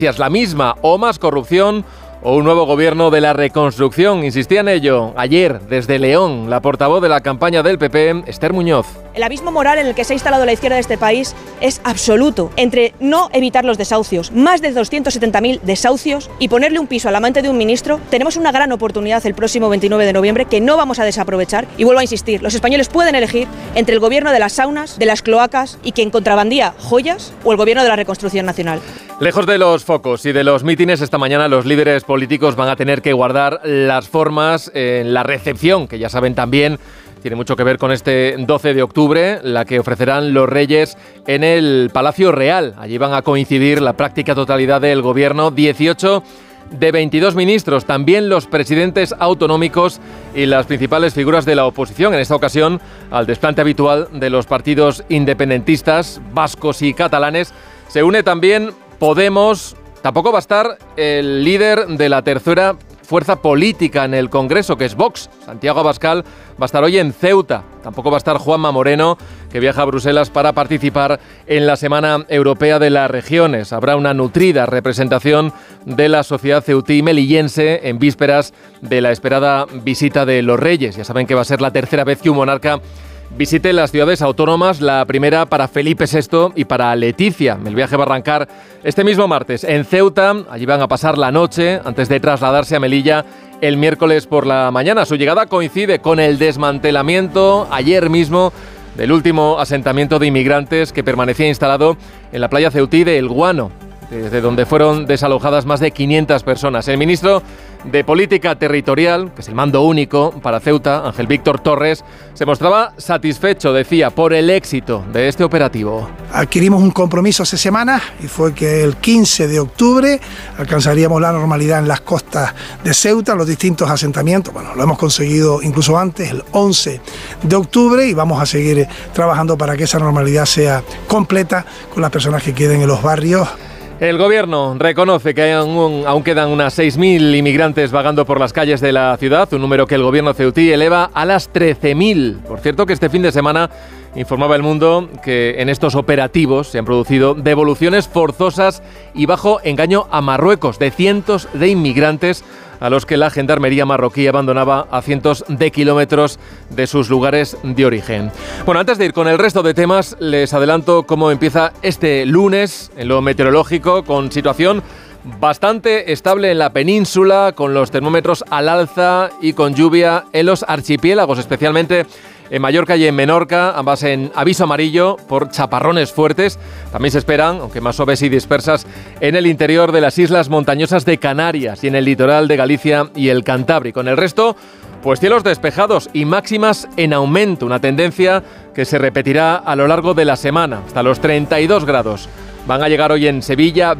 la misma o más corrupción o un nuevo gobierno de la reconstrucción. Insistía en ello ayer desde León la portavoz de la campaña del PP, Esther Muñoz. El abismo moral en el que se ha instalado la izquierda de este país es absoluto. Entre no evitar los desahucios, más de 270.000 desahucios, y ponerle un piso al amante de un ministro, tenemos una gran oportunidad el próximo 29 de noviembre que no vamos a desaprovechar. Y vuelvo a insistir, los españoles pueden elegir entre el gobierno de las saunas, de las cloacas y quien contrabandía joyas, o el gobierno de la reconstrucción nacional. Lejos de los focos y de los mítines, esta mañana los líderes políticos van a tener que guardar las formas en la recepción, que ya saben también tiene mucho que ver con este 12 de octubre, la que ofrecerán los Reyes en el Palacio Real. Allí van a coincidir la práctica totalidad del gobierno, 18 de 22 ministros, también los presidentes autonómicos y las principales figuras de la oposición. En esta ocasión, al desplante habitual de los partidos independentistas, vascos y catalanes, se une también Podemos. Tampoco va a estar el líder de la tercera fuerza política en el Congreso, que es Vox. Santiago Abascal va a estar hoy en Ceuta. Tampoco va a estar Juanma Moreno, que viaja a Bruselas para participar en la Semana Europea de las Regiones. Habrá una nutrida representación de la sociedad ceutí y melillense en vísperas de la esperada visita de los Reyes. Ya saben que va a ser la tercera vez que un monarca visite las ciudades autónomas, la primera para Felipe VI y para Leticia. El viaje va a arrancar este mismo martes en Ceuta. Allí van a pasar la noche antes de trasladarse a Melilla el miércoles por la mañana. Su llegada coincide con el desmantelamiento ayer mismo del último asentamiento de inmigrantes que permanecía instalado en la playa ceutí de El Guano, desde donde fueron desalojadas más de 500 personas. El ministro de Política Territorial, que es el mando único para Ceuta, Ángel Víctor Torres, se mostraba satisfecho, decía, por el éxito de este operativo. Adquirimos un compromiso hace semanas y fue que el 15 de octubre alcanzaríamos la normalidad en las costas de Ceuta, los distintos asentamientos. Bueno, lo hemos conseguido incluso antes, el 11 de octubre, y vamos a seguir trabajando para que esa normalidad sea completa con las personas que queden en los barrios. El gobierno reconoce que aún quedan unas 6.000 inmigrantes vagando por las calles de la ciudad, un número que el gobierno ceutí eleva a las 13.000. Por cierto, que este fin de semana informaba El Mundo que en estos operativos se han producido devoluciones forzosas y bajo engaño a Marruecos de cientos de inmigrantes a los que la gendarmería marroquí abandonaba a cientos de kilómetros de sus lugares de origen. Bueno, antes de ir con el resto de temas, les adelanto cómo empieza este lunes en lo meteorológico, con situación bastante estable en la península, con los termómetros al alza y con lluvia en los archipiélagos, especialmente en Mallorca y en Menorca, ambas en aviso amarillo por chaparrones fuertes. También se esperan, aunque más suaves y dispersas, en el interior de las islas montañosas de Canarias y en el litoral de Galicia y el Cantábrico. En el resto, pues cielos despejados y máximas en aumento, una tendencia que se repetirá a lo largo de la semana, hasta los 32 grados. Van a llegar hoy en Sevilla,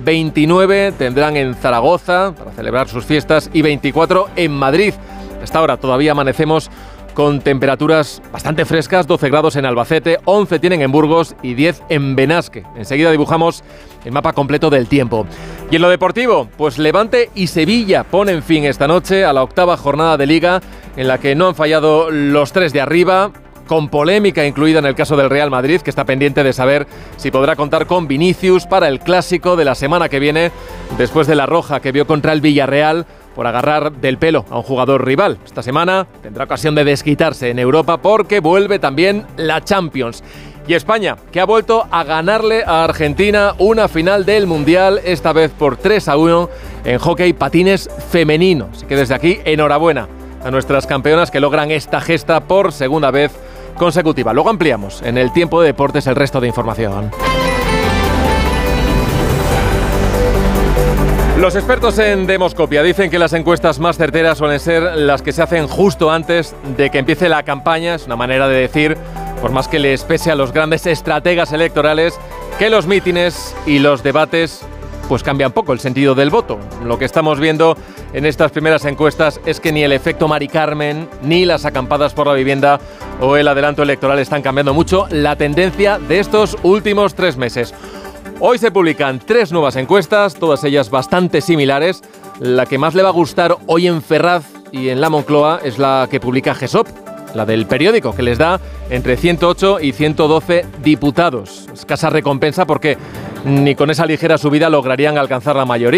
29 tendrán en Zaragoza para celebrar sus fiestas y 24 en Madrid. Hasta ahora todavía amanecemos con temperaturas bastante frescas, 12 grados en Albacete, 11 tienen en Burgos y 10 en Benasque. Enseguida dibujamos el mapa completo del tiempo. Y en lo deportivo, pues Levante y Sevilla ponen fin esta noche a la octava jornada de Liga, en la que no han fallado los tres de arriba, con polémica incluida en el caso del Real Madrid, que está pendiente de saber si podrá contar con Vinicius para el clásico de la semana que viene, después de la roja que vio contra el Villarreal por agarrar del pelo a un jugador rival. Esta semana tendrá ocasión de desquitarse en Europa porque vuelve también la Champions. Y España, que ha vuelto a ganarle a Argentina una final del Mundial, esta vez por 3-1 en hockey patines femenino. Así que desde aquí, enhorabuena a nuestras campeonas que logran esta gesta por segunda vez consecutiva. Luego ampliamos en el tiempo de deportes el resto de información. Los expertos en demoscopia dicen que las encuestas más certeras suelen ser las que se hacen justo antes de que empiece la campaña. Es una manera de decir, por más que les pese a los grandes estrategas electorales, que los mítines y los debates pues cambian poco el sentido del voto. Lo que estamos viendo en estas primeras encuestas es que ni el efecto Mari Carmen, ni las acampadas por la vivienda o el adelanto electoral están cambiando mucho la tendencia de estos últimos 3 meses. Hoy se publican 3 nuevas encuestas, todas ellas bastante similares. La que más le va a gustar hoy en Ferraz y en la Moncloa es la que publica GESOP, la del periódico, que les da entre 108 y 112 diputados. Escasa recompensa porque ni con esa ligera subida lograrían alcanzar la mayoría.